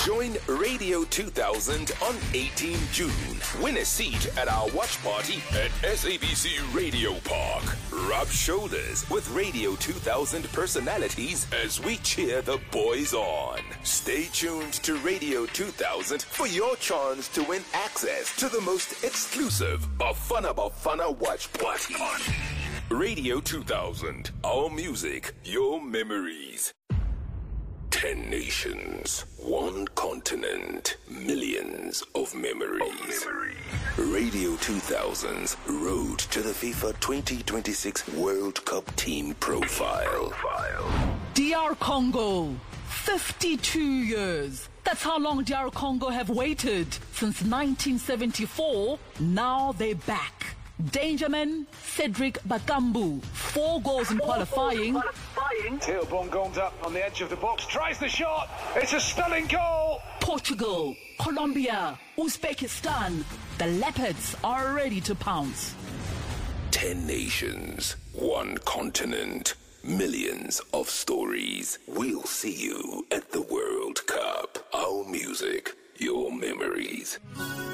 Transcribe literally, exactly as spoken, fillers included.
Join Radio two thousand on eighteenth of June. Win a seat at our watch party at S A B C Radio Park. Rub shoulders with Radio two thousand personalities as we cheer the boys on. Stay tuned to Radio two thousand for your chance to win access to the most exclusive Bafana Bafana watch party. Radio two thousand, our music, your memories. Ten nations, one continent, millions of memories. Radio two thousand's Road to the FIFA twenty twenty-six World Cup Team Profile. D R Congo, fifty-two years. That's how long D R Congo have waited. Since nineteen seventy-four, now they're back. Dangerman Cedric Bakambu, four goals in qualifying. Theo Bongon's up on the edge of the box, tries the shot. It's a stunning goal. Portugal, Colombia, Uzbekistan. The Leopards are ready to pounce. Ten nations, one continent, millions of stories. We'll see you at the World Cup. Our music, your memories.